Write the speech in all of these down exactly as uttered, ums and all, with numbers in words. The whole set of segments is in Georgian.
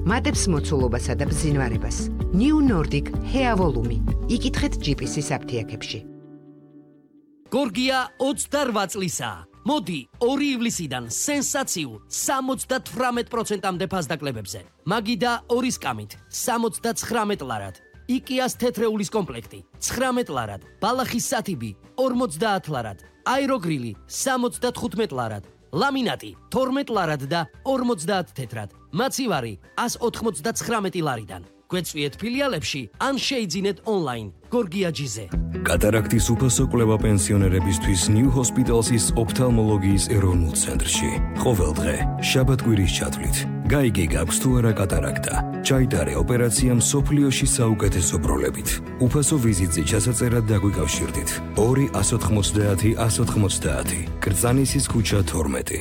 მატებს მოცულობასა და ბზინვარებას. New Nordic Hair Volume. იკითხეთ ჯი პი სი-ის აფთიაქებში. გორგია ოცდარვა წლისაა. მოდი ორი ივლისიდან სენსაციულ სამოცდათვრამეტ პროცენტამდე ფასდაკლებებზე. მაგიდა ორი სკამით სამოცდაცხრამეტ ლარად. იკიას თეთრეულის კომპლექტი ცხრამეტ ლარად. ბალახის სათიბი ორმოცდაათ ლარად. აეროგრილი სამოცდათხუთმეტ ლარად. ლამინატი თორმეტ ლარად და ორმოცდაათ თეთრად. მაცივარი ას ოთხმოცდაცხრამეტი ლარიდან. გვეწვიეთ ფილიალებში ან შეიძინეთ ონლაინ გორგია ჯიზე. კატარაქტის უფასო კვლევა პენსიონერებისთვის New Hospital's ოფთალმოლოგიის ეროვნულ ცენტრში. ყოველ დღე შაბათ-კვირის ჩათვლით. გაიგე გაქვს თუ არა კატარაქტა. ჩაიტარე ოპერაცია მსოფლიოში საუკეთესო ბროლებით. უფასო ვიზიტზე ჩასაწერად დაგვიკავშირდით. ორი ას ოთხმოცდაათი ას ოთხმოცდაათი. კრწანისის ქუჩა თორმეტი.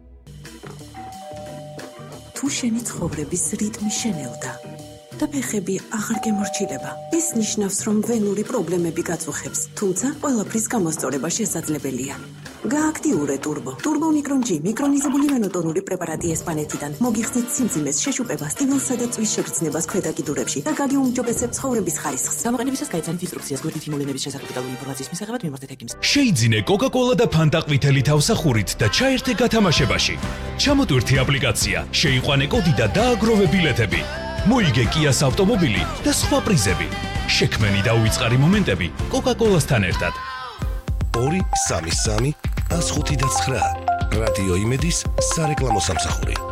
თუ შენი ცხოვრების რიტმი შენელდა და ფეხები აღარ გემორჩილება. ეს ნიშნავს, რომ ვენური პრობლემები გაწუხებს, თუმცა ყველაფრის გამოსწორება შესაძლებელია. გააქტიურე ტურბო. ტურბო მიკრონ ჯი მიკრონიზებული ვენოტონური პრეპარატი ესპანეთიდან. მოგიხსნით სიმძიმეს, შეშუპებას, ტივილსა და წვის შეგრძნებას ქვედა კიდურებში და გაგიუმჯობესებთ ცხოვრების ხარისხს. გამოყენებისას გაიცანით ინსტრუქციას გვერდით იმულენების შესახებ დეტალური ინფორმაციის მისაღებად მიმართეთ ექიმს. შეიძინე კოკა-კოლა და ფანტა ყვითელი თავსახურით და ჩაერთე გათამაშებაში. ჩამოტვირთი აპლიკაცია, შეიყვანე კოდი და დააგროვე ბილეთები. მოიგე კიას ავტომობილი და სხვა პრიზები. შექმენი და უიწყარი მომენტები კოკა-კოლასთან ერთად. ორი სამი სამი ას ხუთი და ცხრა რადიო იმედის სარეკლამო სამსახური.